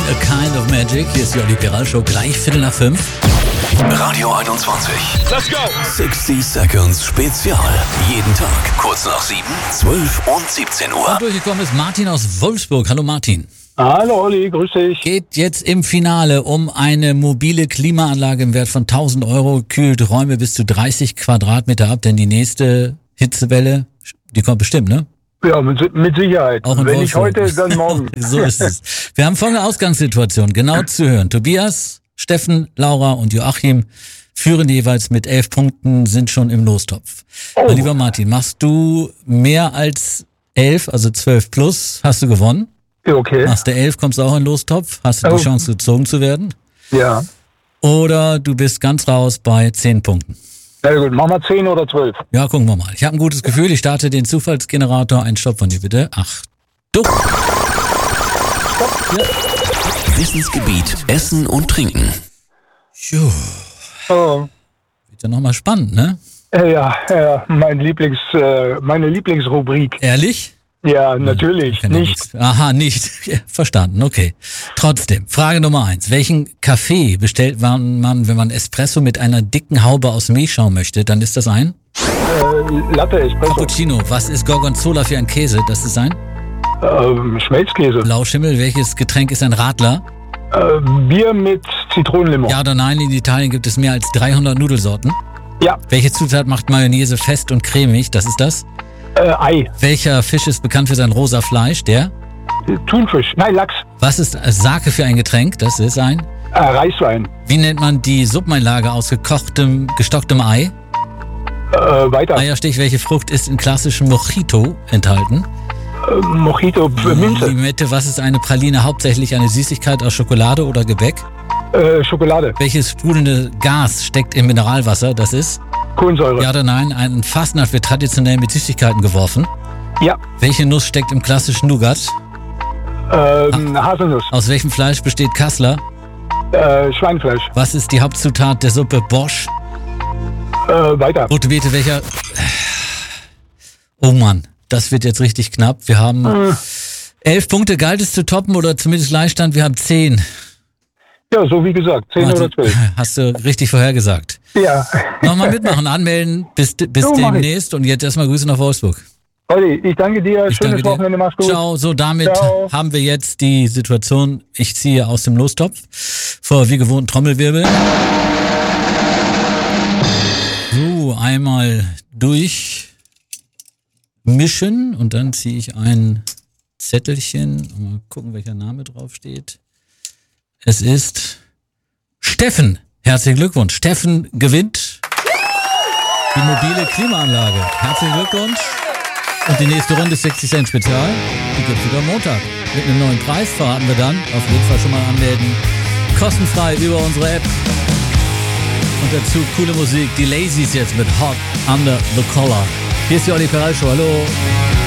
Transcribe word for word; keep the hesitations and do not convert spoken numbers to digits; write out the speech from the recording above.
A Kind of Magic. Hier ist die Olli Peral Show, gleich Viertel nach fünf. Radio einundzwanzig. Let's go! sixty Seconds Spezial. Jeden Tag kurz nach sieben, zwölf und siebzehn Uhr. Und durchgekommen ist Martin aus Wolfsburg. Hallo Martin. Hallo Olli, grüß dich. Geht jetzt im Finale um eine mobile Klimaanlage im Wert von tausend Euro. Kühlt Räume bis zu dreißig Quadratmeter ab, denn die nächste Hitzewelle, die kommt bestimmt, ne? Ja, mit, mit Sicherheit. Auch in Wenn nicht Wolfsburg. heute, dann morgen. So ist es. Wir haben folgende Ausgangssituation, genau zu hören. Tobias, Steffen, Laura und Joachim führen jeweils mit elf Punkten, sind schon im Lostopf. Oh. Mein lieber Martin, machst du mehr als elf, also zwölf plus, hast du gewonnen. Okay. Machst du elf, kommst du auch in den Lostopf, hast du die Oh. Chance gezogen zu werden. Ja. Oder du bist ganz raus bei zehn Punkten. Na gut, machen wir zehn oder zwölf. Ja, gucken wir mal. Ich habe ein gutes Gefühl, ich starte den Zufallsgenerator. Ein Stopp von dir bitte. Achtung. Ja. Wissensgebiet Essen und Trinken. Jo. Oh. Wird ja nochmal spannend, ne? Äh, ja, ja, mein Lieblings, äh, meine Lieblingsrubrik. Ehrlich? Ja, natürlich. Kann ja Nicht. nichts- Aha, nicht. Ja, verstanden, okay. Trotzdem, Frage Nummer eins. Welchen Kaffee bestellt man, man, wenn man Espresso mit einer dicken Haube aus Milchschaum möchte? Dann ist das ein Äh, Latte, Espresso, Cappuccino. Was ist Gorgonzola für ein Käse? Das ist ein ähm, Schmelzkäse, Blauschimmel. Welches Getränk ist ein Radler? äh, Bier mit Zitronenlimon. Ja oder nein? In Italien gibt es mehr als dreihundert Nudelsorten. Ja, Welche Zutat macht Mayonnaise fest und cremig? Das ist das. äh, Ei, Welcher Fisch ist bekannt für sein rosa Fleisch? Der. äh, Thunfisch, nein, Lachs, Was ist Sake für ein Getränk? Das ist ein. äh, Reiswein, Wie nennt man die Suppeneinlage aus gekochtem, gestocktem Ei? äh, weiter, Eierstich, welche Frucht ist in klassischem Mojito enthalten? äh, Mojito, äh, Minze, Limette, was ist eine Praline? Hauptsächlich eine Süßigkeit aus Schokolade oder Gebäck? äh, Schokolade, Welches sprudelnde Gas steckt im Mineralwasser? Das ist. Kohlensäure, Ja oder nein? Ein Fastnacht wird traditionell mit Süßigkeiten geworfen. ja, Welche Nuss steckt im klassischen Nougat? ähm, Haselnuss, Aus welchem Fleisch besteht Kassler? äh, Schweinfleisch, Was ist die Hauptzutat der Suppe Bosch? äh, weiter, Rote Beete, welcher... Oh Mann, das wird jetzt richtig knapp. Wir haben Äh. elf Punkte. Galt es zu toppen oder zumindest Gleichstand? Wir haben zehn. ja, so wie gesagt, zehn Also, oder zwölf. hast du richtig vorhergesagt. Ja. Nochmal mitmachen, anmelden. Bis, bis So, mach ich. demnächst. Und jetzt erstmal Grüße nach Wolfsburg. Olli, ich danke dir. Ich Schönes danke dir. Wochenende. Mach's gut. Ciao. So, damit Ciao. haben wir jetzt die Situation. Ich ziehe aus dem Lostopf vor wie gewohnt Trommelwirbel. So, einmal durchmischen und dann ziehe ich ein Zettelchen. Mal gucken, welcher Name drauf steht. Es ist Steffen. Herzlichen Glückwunsch. Steffen gewinnt die mobile Klimaanlage. Herzlichen Glückwunsch. Und die nächste Runde ist sechzig Cent Spezial. Die gibt's wieder am Montag. Mit einem neuen Preis verraten wir dann. Auf jeden Fall schon mal anmelden. Kostenfrei über unsere App. Und dazu coole Musik. Die Lazies jetzt mit Hot Under the Collar. Hier ist die Olli Peral Show. Hallo.